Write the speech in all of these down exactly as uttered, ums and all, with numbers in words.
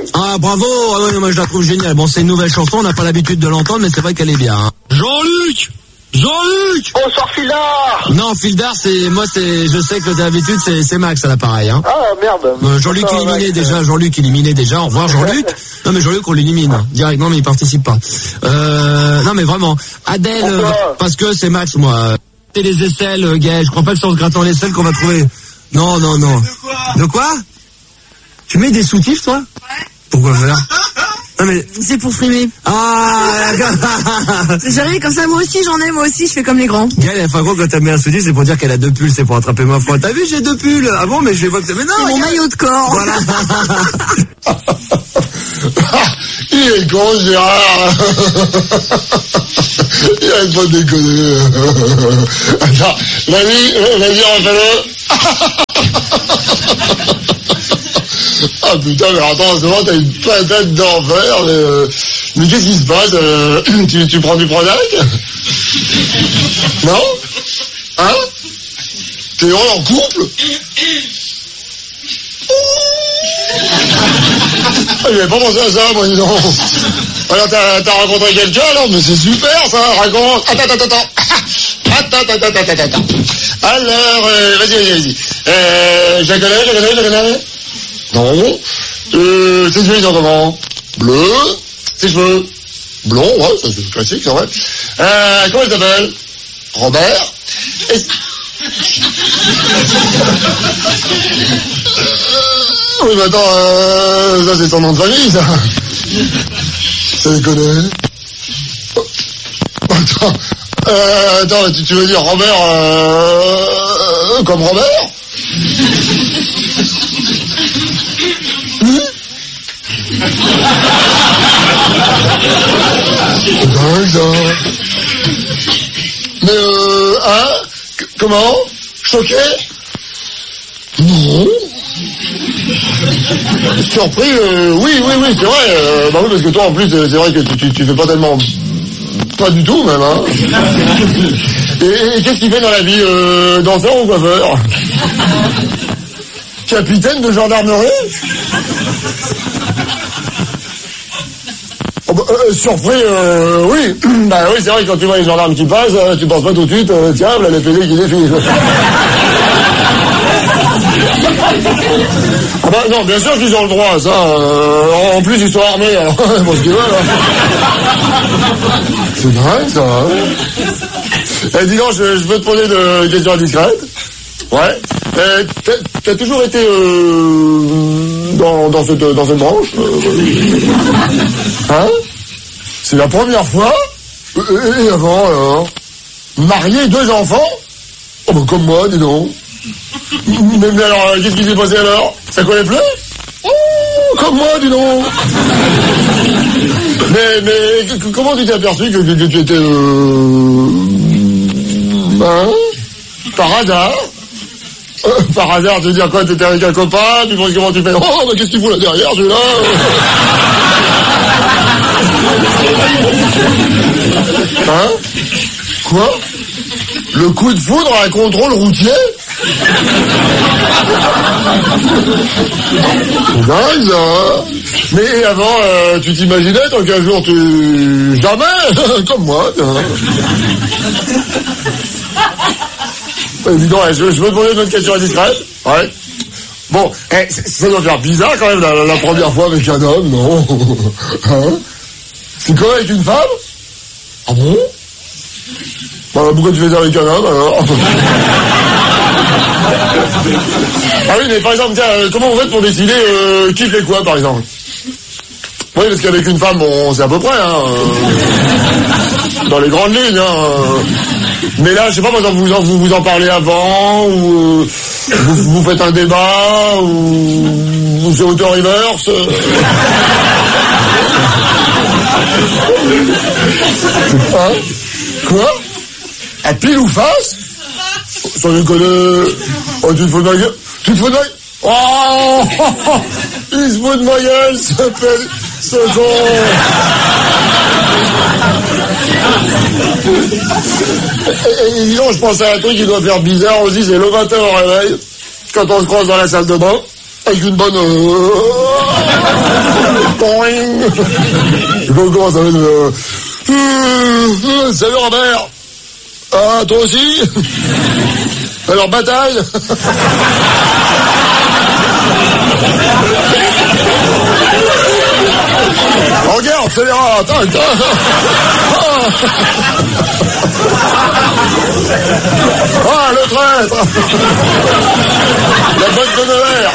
Ah, bravo. Ah, ouais, moi je la trouve géniale. Bon, c'est une nouvelle chanson, on n'a pas l'habitude de l'entendre, mais c'est vrai qu'elle est bien. Hein. Jean-Luc Jean-Luc Bonsoir Fildar. Non, Fildar, c'est moi, c'est, je sais que d'habitude c'est, c'est Max à l'appareil. Hein. Ah merde. Euh, Jean-Luc Bonsoir, éliminé Max. déjà, Jean-Luc éliminé déjà. Au revoir Jean-Luc. Non mais Jean-Luc on l'élimine direct. Non mais il participe pas. Euh, non mais vraiment. Adèle, euh, parce que c'est Max moi. C'est les aisselles, euh, Gaël. Je crois pas que c'est en se grattant les aisselles qu'on va trouver. Non non non. De quoi De quoi Tu mets des soutifs toi? Ouais. Pourquoi faire? Non mais c'est pour frimer. Ah, c'est jamais comme ça, moi aussi j'en ai, moi aussi je fais comme les grands. Gaël, enfin gros, quand t'as mis un soutif, c'est pour dire qu'elle a deux pulls, c'est pour attraper ma foi. T'as vu, j'ai deux pulls. Ah bon, mais je vois que mais non. C'est mon maillot de corps. Voilà. Il est con, Gérard. Il arrête pas de déconner. Attends, vas-y, vas-y, refais-le. Ah putain, mais attends, c'est vrai, t'as une patate d'enfer, mais, euh, mais qu'est-ce qui se passe euh, tu, tu prends du Prodac? Non? Hein? T'es heureux en couple? Ah, j'avais pas pensé à ça, moi, dis donc. Alors, t'as, t'as rencontré quelqu'un, alors? Mais c'est super, ça, raconte. Attends, attends, attends. Attends, attends, attends, attends, attends. Alors, euh, vas-y, vas-y, vas-y. Euh, je la connais, je la connais, je la connais. Non. Euh, ses yeux, ils sont comment? Bleu. Ses cheveux? Blond, ouais, ça c'est classique, c'est vrai. Euh, comment il s'appelle? Robert. Et... Oui, mais attends, euh, ça c'est ton nom de famille, ça. Ça déconne. Attends, euh, attends, tu, tu veux dire Robert, euh, comme Robert? C'est dingue, ça. Mais euh, hein? C- comment? Choqué? Non. Surpris, euh, oui, oui, oui, c'est vrai. Euh, bah oui, parce que toi, en plus, c'est vrai que tu, tu, tu fais pas tellement... Pas du tout, même, hein. Et, et qu'est-ce qu'il fait dans la vie? Euh, danseur ou coiffeur? Capitaine de gendarmerie? Oh bah, euh, surpris, euh, oui. Bah oui, c'est vrai que quand tu vois les gendarmes qui passent, euh, tu penses pas tout de suite, euh, tiens, là, les P D qui défilent. Ah bah non, bien sûr qu'ils ont le droit à ça. Euh, en plus, ils sont armés, alors, bon, ce qu'ils veulent. Hein. C'est dingue, ça. Hein. Eh, dis donc, je, je veux te poser de questions indiscrètes. Ouais. Euh, t'as, t'as toujours été euh, dans, dans, cette, dans cette branche euh, Hein? C'est la première fois? Et, et avant, alors? Marié, deux enfants? Oh bah comme moi, dis donc. Mais, mais alors, qu'est-ce qui s'est passé alors? Ça collait plus? Oh, comme moi, dis donc. Mais, mais, c- comment tu t'es aperçu que, que, que tu étais... Euh... Hein? Par hasard? Euh, par hasard, tu veux dire quoi? T'étais avec un copain, puis comment tu fais? Oh, mais qu'est-ce qu'il fout là derrière, celui-là? Hein? Quoi? Le coup de foudre à un contrôle routier? C'est dingue, ça. Mais avant, euh, tu t'imaginais, tant qu'un jour tu... Jamais. Comme moi, tiens. Euh, dis donc, ouais, je, je veux te poser une autre question indiscrète. Ouais. Bon, eh, ça, ça doit faire bizarre quand même la, la, la première fois avec un homme, non? Hein? C'est quoi avec une femme? Ah bon? Bah, pourquoi tu fais ça avec un homme alors? Ah oui, mais par exemple, tiens, euh, comment on fait pour décider euh, qui fait quoi, par exemple? Oui, parce qu'avec une femme, bon, c'est à peu près, hein. Euh, dans les grandes lignes, hein. Euh, mais là, je sais pas, par exemple, vous en, vous, vous en parlez avant, ou euh, vous, vous faites un débat, ou, ou c'est auto-reverse. Euh... Hein? Quoi? À pile ou face? Sans déconner. Oh, tu te fous de ma gueule? Tu te fous de ma gueule? Oh! Il se fout de ma gueule, ce pète, ce con! Et, et dis donc, je pense à un truc qui doit faire bizarre aussi, c'est le matin au réveil, quand on se croise dans la salle de bain, avec une bonne... Euh... Comment ça va être... Euh... Euh... Salut Robert. Ah, toi aussi. Alors, bataille. Regarde, c'est les rats. Attends, attends. Ah, le traître. La bonne de Nevers.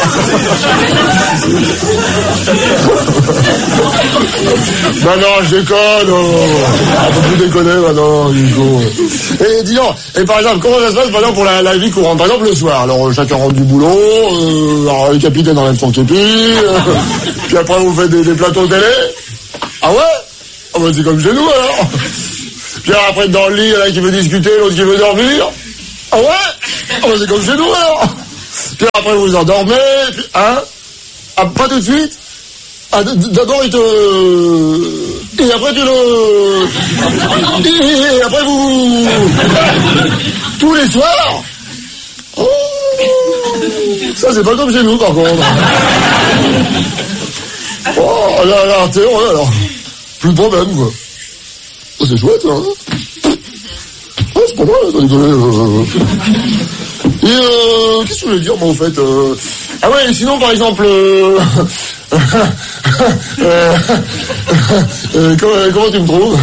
Non, non, je déconne. Oh. On peut plus déconner maintenant, Nico. Et dis donc, et par exemple, comment ça se passe par exemple, pour la, la vie courante? Par exemple, le soir, alors chacun rentre du boulot, euh, alors le capitaine enlève son képi, euh, puis après vous faites des, des plateaux télé. Ah ouais? Ah bah c'est comme chez nous alors. Puis après dans le lit, il y en a qui veut discuter, l'autre qui veut dormir. Ah ouais? Ah bah c'est comme chez nous alors. Puis après vous vous endormez, puis, hein? Ah, pas tout de suite? Ah, d'abord il te... Et après tu le... Et après vous... Tous les soirs? Oh, ça c'est pas comme chez nous par contre. Oh là là, t'es oh là là. Plus de problème quoi. Oh, c'est chouette hein. Oh, c'est pas mal, attendez, euh... Et euh, qu'est-ce que je voulais dire moi au fait euh... Ah ouais, sinon par exemple... Euh... euh... euh, comment, comment tu me trouves?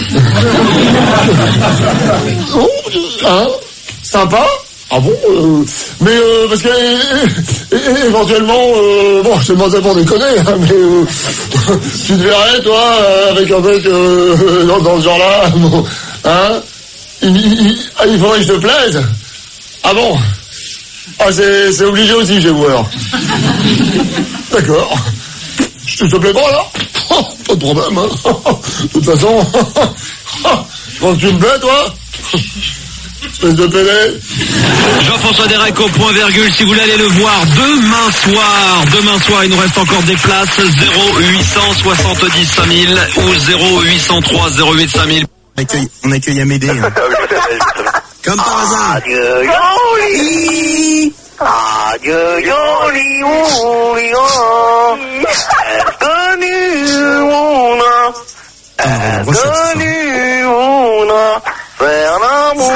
Oh, hein? Sympa? Ah bon euh, mais euh, parce que euh, euh, éventuellement euh, bon je te demande ça pour déconner hein, mais euh, tu te verrais toi euh, avec un mec euh, dans, dans ce genre là bon, hein il, il, il faudrait que je te plaise. Ah bon? Ah c'est, c'est obligé aussi chez vous alors. D'accord. Je te plais pas alors? Oh, pas de problème hein. De toute façon quand tu me plais toi espèce de pédé. Jean-François Derek au point virgule, si vous voulez aller le voir demain soir. Demain soir, il nous reste encore des places. zéro huit cent soixante-dix cinq mille ou zéro huit cent trois zéro huit cinq mille. On accueille, on accueille Amédée. Hein. Comme par hasard. Adieu, Yoli. Adieu, Yoli, Yoli, oh. Est-ce que nous, on a... Est-ce que nous, on a... Faire l'amour.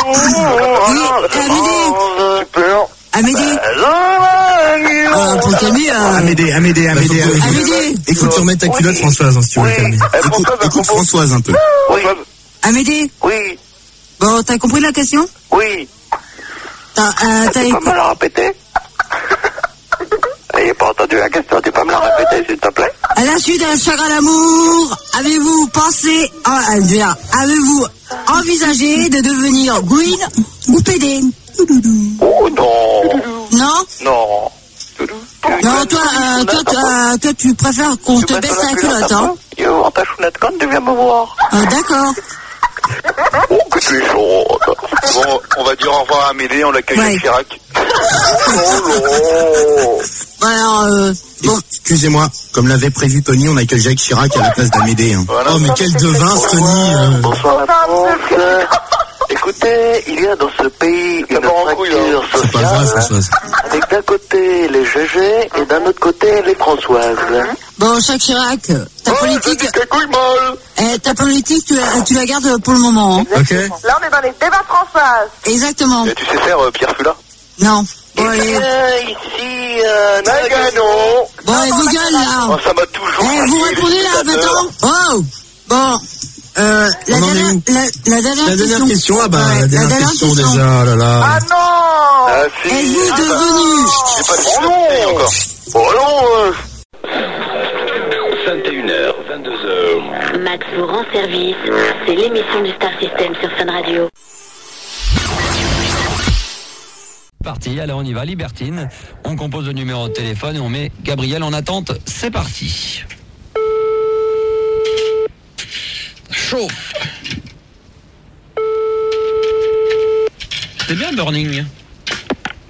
Amédée. Euh, pour calmer, euh... Amédée, Amédée, Amédée, Amédée. Amédée. Écoute, tu remets ta culotte, Françoise, hein, si tu veux Oui. calmer. Écoute, écoute Françoise un peu. Oui. Amédée. Oui. Bon, t'as compris la question? Oui. T'as, euh, t'as Tu peux écouté? me la répéter? J'ai pas entendu la question, tu peux me la répéter s'il te plaît? À la suite d'un chagrin d'amour, avez-vous pensé, ah, avez-vous envisagé de devenir Gwyn ou Pédé? Oh non. Non? Non. Non, toi, euh, toi, toi, toi, tu préfères qu'on te baisse la culotte, hein? Yo, en ta chounette quand tu viens me voir. Ah, d'accord. Oh, que tu es chaude. Bon, on va dire au revoir à Amédée, on l'accueille Ouais. à Chirac. Oh non. Bon, alors, euh, bon. Excusez-moi, comme l'avait prévu Tony, on accueille Jacques Chirac à la place d'Amédée. Hein. Voilà. Oh, mais quel devin, ce Tony euh... Bonsoir la France. Écoutez, il y a dans ce pays une fracture C'est pas vrai, sociale Françoise. avec d'un côté les G G et d'un autre côté les Françoises. Bon, Jacques Chirac, ta politique, Tes couilles molles. eh, ta politique, tu la, tu la gardes pour le moment, hein? Ok. Là, on est dans les débats Françoises. Exactement. Et tu sais faire euh, Pierre Fula? Non. Bon, Eh allez. bien, ici, euh, Nagano. Bon, allez, vous gueule, là. Oh, ça m'a toujours... Eh, vous fatigué, répondez les là, dictateurs. maintenant? Oh! Bon. Euh, la On en est dernière, où la, la dernière La dernière question, ah bah, Ouais, la dernière question déjà, oh là là. Ah non. Ah si. Êtes-vous Ah, devenu... j'ai pas Oh fini non. de encore. Oh non. euh. vingt et une heures, vingt-deux heures. Max vous rend service. C'est l'émission du Star System sur Fun Radio. Parti, allez on y va, Libertine. On compose le numéro de téléphone et on met Gabriel en attente. C'est parti. Chauffe. C'est bien Burning.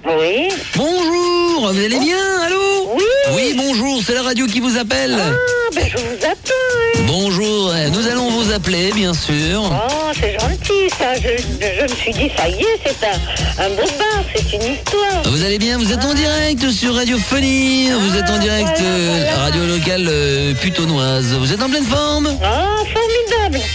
Oui. Bonjour, vous allez bien? Allô? Oui. Oui, bonjour, c'est la radio qui vous appelle. Ah, ben je vous attends. Bonjour, nous allons vous appeler, bien sûr. Oh, c'est gentil, ça. Je, je me suis dit, ça y est, c'est un, un beau bar, c'est une histoire. Vous allez bien, vous êtes en direct sur Radiophonie, vous êtes en direct, voilà, euh, voilà. radio locale euh, putonnoise. Vous êtes en pleine forme? Oh, formidable.